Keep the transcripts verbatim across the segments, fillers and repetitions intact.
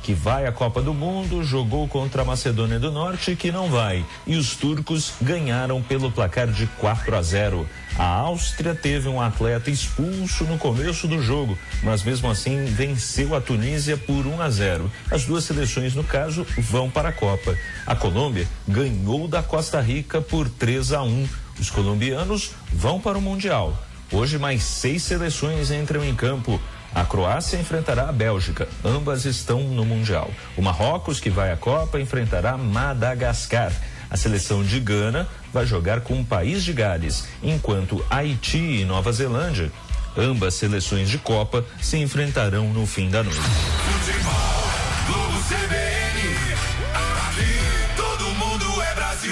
que vai à Copa do Mundo, jogou contra a Macedônia do Norte, que não vai. E os turcos ganharam pelo placar de quatro a zero. A Áustria teve um atleta expulso no começo do jogo, mas mesmo assim venceu a Tunísia por um a zero. As duas seleções, no caso, vão para a Copa. A Colômbia ganhou da Costa Rica por três a um. Os colombianos vão para o Mundial. Hoje mais seis seleções entram em campo. A Croácia enfrentará a Bélgica, ambas estão no Mundial. O Marrocos, que vai à Copa, enfrentará Madagascar. A seleção de Gana vai jogar com o País de Gales, enquanto Haiti e Nova Zelândia, ambas seleções de Copa, se enfrentarão no fim da noite. Futebol, Globo C B N, aqui todo mundo é Brasil.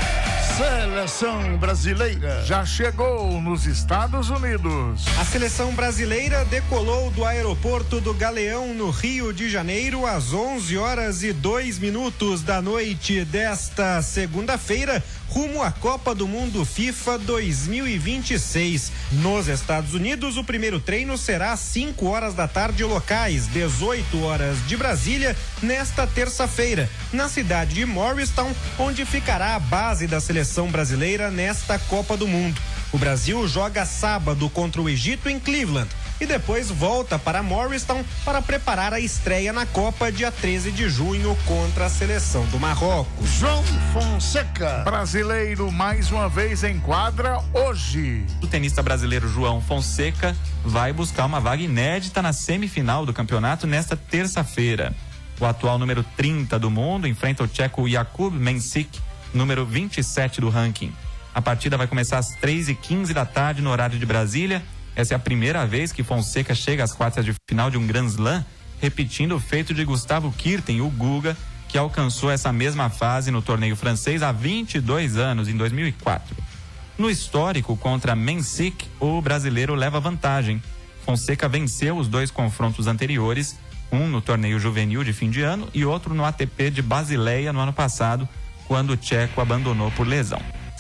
Seleção brasileira já chegou nos Estados Unidos. A seleção brasileira decolou do aeroporto do Galeão, no Rio de Janeiro, às onze horas e dois minutos da noite desta segunda-feira, rumo à Copa do Mundo FIFA dois mil e vinte e seis. Nos Estados Unidos, o primeiro treino será às cinco horas da tarde locais, dezoito horas de Brasília, nesta terça-feira, na cidade de Morristown, onde ficará a base da seleção brasileira nesta Copa do Mundo. O Brasil joga sábado contra o Egito em Cleveland e depois volta para Morristown para preparar a estreia na Copa dia treze de junho contra a seleção do Marrocos. João Fonseca, brasileiro, mais uma vez em quadra hoje. O tenista brasileiro João Fonseca vai buscar uma vaga inédita na semifinal do campeonato nesta terça-feira. O atual número trinta do mundo enfrenta o tcheco Jakub Mensik, número vinte e sete do ranking. A partida vai começar às três e quinze da tarde no horário de Brasília. Essa é a primeira vez que Fonseca chega às quartas de final de um Grand Slam, repetindo o feito de Gustavo Kirten, o Guga, que alcançou essa mesma fase no torneio francês há vinte e dois anos, em dois mil e quatro. No histórico contra Mensik, o brasileiro leva vantagem. Fonseca venceu os dois confrontos anteriores, um no torneio juvenil de fim de ano e outro no A T P de Basileia no ano passado, quando o tcheco abandonou por lesão.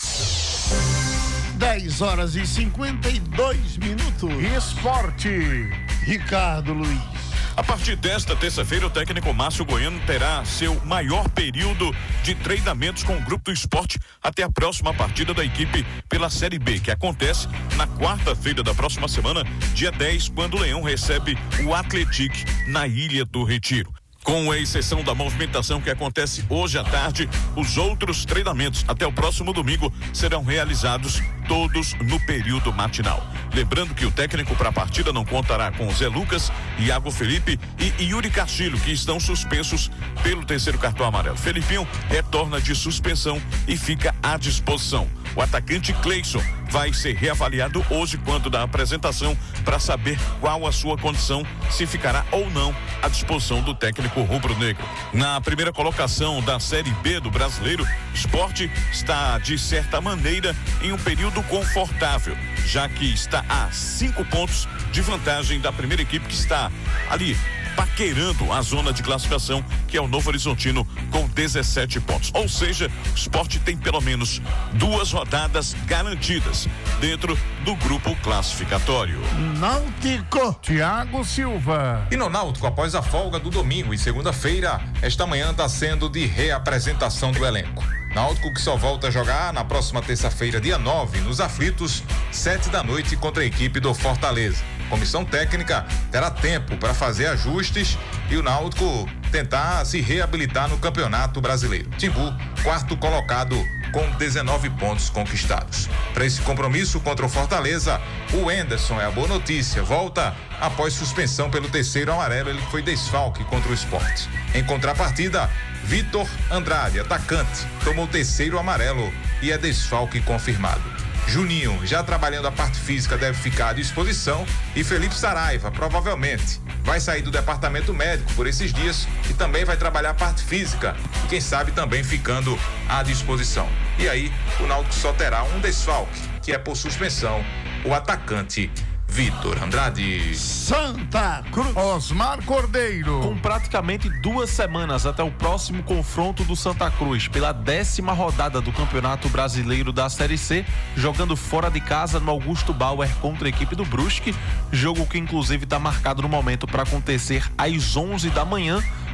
dez horas e cinquenta e dois minutos. Esporte, Ricardo Luiz. A partir desta terça-feira, o técnico Márcio Goiano terá seu maior período de treinamentos com o Grupo do Esporte até a próxima partida da equipe pela Série B, que acontece na quarta-feira da próxima semana, dia dez, quando o Leão recebe o Atlético na Ilha do Retiro. Com a exceção da movimentação que acontece hoje à tarde, os outros treinamentos até o próximo domingo serão realizados todos no período matinal. Lembrando que o técnico para a partida não contará com Zé Lucas, Iago Felipe e Yuri Castilho, que estão suspensos pelo terceiro cartão amarelo. Felipinho retorna de suspensão e fica à disposição. O atacante Cleison vai ser reavaliado hoje quando da apresentação para saber qual a sua condição, se ficará ou não à disposição do técnico rubro-negro. Na primeira colocação da Série B do Brasileiro, o Sport está, de certa maneira, em um período confortável, já que está a cinco pontos de vantagem da primeira equipe, que está ali paquerando a zona de classificação, que é o Novo Horizontino, com dezessete pontos. Ou seja, o Sport tem pelo menos duas rodadas garantidas dentro do grupo classificatório. Náutico, Thiago Silva. E no Náutico, após a folga do domingo e segunda-feira, esta manhã está sendo de reapresentação do elenco. Náutico que só volta a jogar na próxima terça-feira, dia nove, nos Aflitos, sete da noite, contra a equipe do Fortaleza. Comissão técnica terá tempo para fazer ajustes e o Náutico tentar se reabilitar no Campeonato Brasileiro. Timbu, quarto colocado, com dezenove pontos conquistados. Para esse compromisso contra o Fortaleza, o Henderson é a boa notícia. Volta após suspensão pelo terceiro amarelo, ele foi desfalque contra o Sport. Em contrapartida, Vitor Andrade, atacante, tomou o terceiro amarelo e é desfalque confirmado. Juninho, já trabalhando a parte física, deve ficar à disposição, e Felipe Saraiva, provavelmente, vai sair do departamento médico por esses dias e também vai trabalhar a parte física e quem sabe também ficando à disposição. E aí, o Náutico só terá um desfalque, que é por suspensão, o atacante Vitor Andrade. Santa Cruz, Osmar Cordeiro. Com praticamente duas semanas até o próximo confronto do Santa Cruz pela décima rodada do Campeonato Brasileiro da Série C, jogando fora de casa no Augusto Bauer contra a equipe do Brusque, jogo que inclusive está marcado no momento para acontecer às onze da manhã.